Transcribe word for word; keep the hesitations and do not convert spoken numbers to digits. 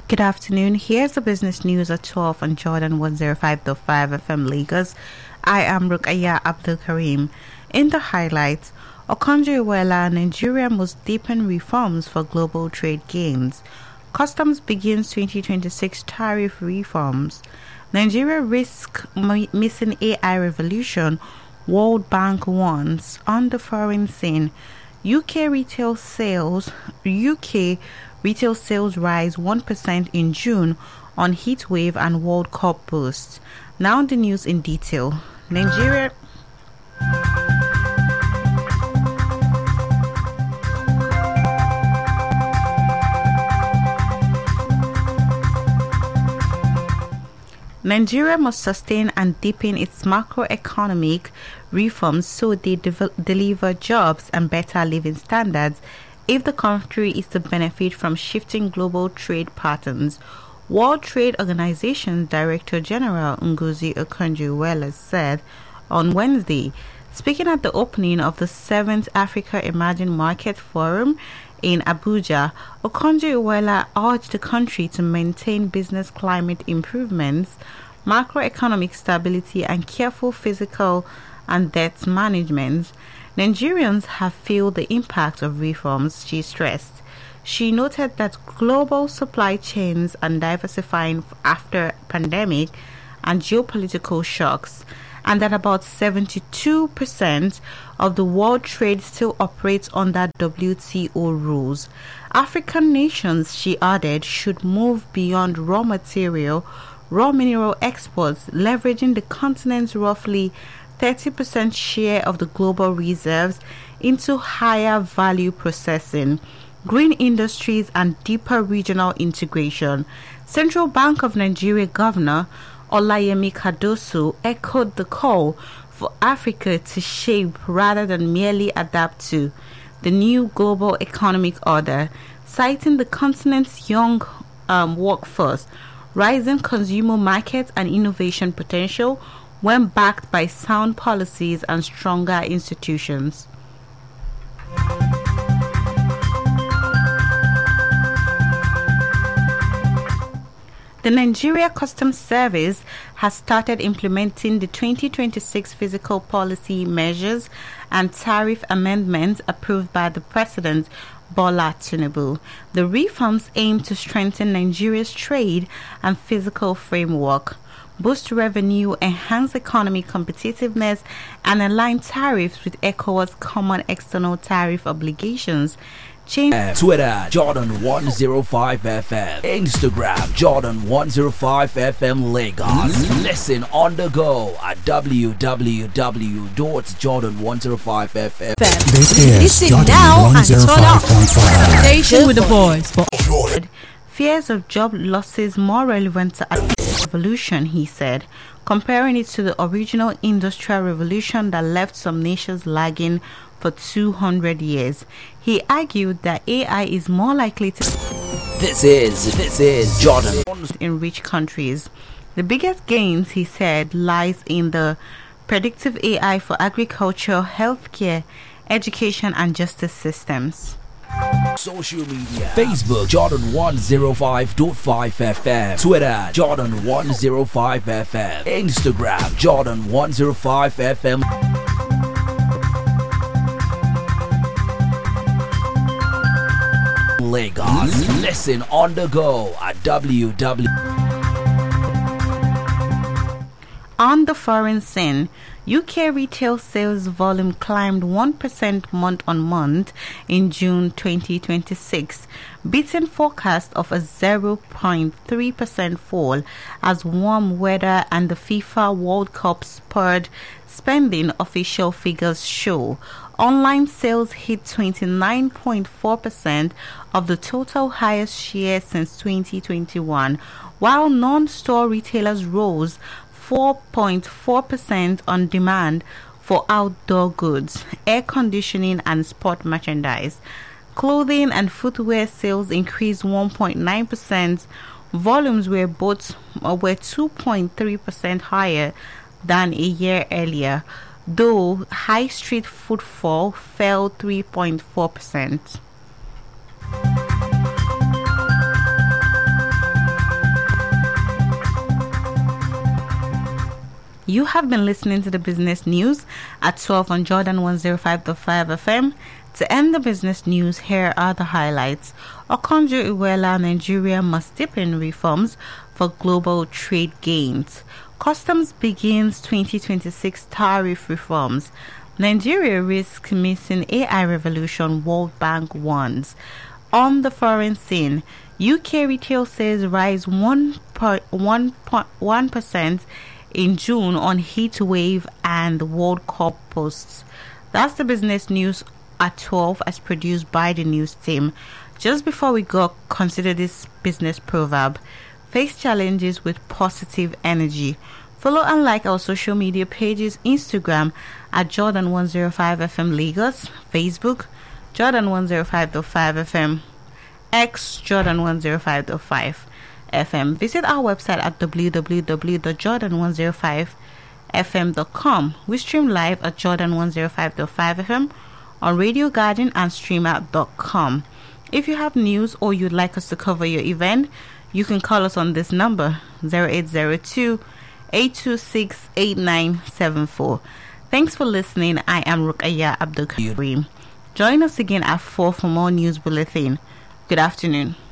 Good afternoon. Here's the business news at twelve on Jordan one oh five point five F M Lagos. I am Rukaya Abdul Karim. In the highlights, Okonjo-Iweala, Nigeria must deepen reforms for global trade gains. Customs begins twenty twenty-six tariff reforms. Nigeria risks m- missing A I revolution, World Bank warns. On the foreign scene, U K retail sales, U K retail sales rise one percent in June on heat wave and World Cup boost. Now the news in detail. Nigeria Nigeria must sustain and deepen its macroeconomic reforms so they devel- deliver jobs and better living standards if the country is to benefit from shifting global trade patterns. World Trade Organization Director General Ngozi Okonjo-Iweala said on Wednesday, speaking at the opening of the seventh Africa Emerging Market Forum in Abuja. Okonjo-Iweala urged the country to maintain business climate improvements, macroeconomic stability, and careful fiscal and debt management. Nigerians have felt the impact of reforms, she stressed. She noted that global supply chains are diversifying after pandemic and geopolitical shocks, and that about seventy-two percent of the world trade still operates under W T O rules. African nations, she added, should move beyond raw material, raw mineral exports, leveraging the continent's roughly thirty percent share of the global reserves into higher value processing, green industries, and deeper regional integration. Central Bank of Nigeria Governor Olayemi Cardoso echoed the call for Africa to shape rather than merely adapt to the new global economic order, citing the continent's young um, workforce, rising consumer markets, and innovation potential when backed by sound policies and stronger institutions. The Nigeria Customs Service has started implementing the twenty twenty-six fiscal policy measures and tariff amendments approved by the President Bola Tinubu. The reforms aim to strengthen Nigeria's trade and fiscal framework, boost revenue, enhance economic competitiveness, and align tariffs with ECOWAS common external tariff obligations. Change- Twitter, Jordan one oh five F M. Instagram, Jordan one oh five F M Lagos. Listen on the go at w w w dot jordan one oh five F M. This is Listen Jordan now and turn up. one oh five point five. Station with the boys. For Fears of job losses more relevant to a revolution, he said, comparing it to the original industrial revolution that left some nations lagging for two hundred years. He argued that A I is more likely to This is, this is Jordan. in rich countries. The biggest gains, he said, lies in the predictive A I for agriculture, healthcare, education, and justice systems. Social media, Facebook, Jordan one oh five point five F M. Twitter, Jordan one oh five F M. Instagram, Jordan one oh five F M. Lagos. Listen on the go at w w w. On the foreign scene, U K retail sales volume climbed one percent month on month in June twenty twenty-six, beating forecast of a zero point three percent fall as warm weather and the FIFA World Cup spurred spending, official figures show. Online sales hit twenty-nine point four percent of the total, highest share since twenty twenty-one, while non-store retailers rose four point four percent on demand for outdoor goods, air conditioning, and sport merchandise. Clothing and footwear sales increased one point nine percent. Volumes were both uh, were two point three percent higher than a year earlier, though high street footfall fell three point four percent. You have been listening to the business news at twelve on Jordan one oh five point five F M. To end the business news, here are the highlights. Okonjo-Iweala, Nigeria must deepen reforms for global trade gains. Customs begins twenty twenty-six tariff reforms. Nigeria risks missing A I revolution, World Bank warns. On the foreign scene, U K retail sales rise one point one percent in June on heat wave and World Cup posts. That's the business news at twelve, as produced by the news team. Just before we go, consider this business proverb: face challenges with positive energy. Follow and like our social media pages: Instagram at Jordan one oh five F M Lagos, Facebook Jordan one oh five point five F M, X Jordan one oh five point five F M. Visit our website at w w w dot jordan one oh five f m dot com. We stream live at Jordan one oh five point five F M on Radio Garden and streamer dot com. If you have news or you'd like us to cover your event, you can call us on this number: zero eight zero two, eight two six, eight nine seven four. Thanks for listening. I am Rukaya Abdul Karim. Join us again at four for more news bulletin. Good afternoon.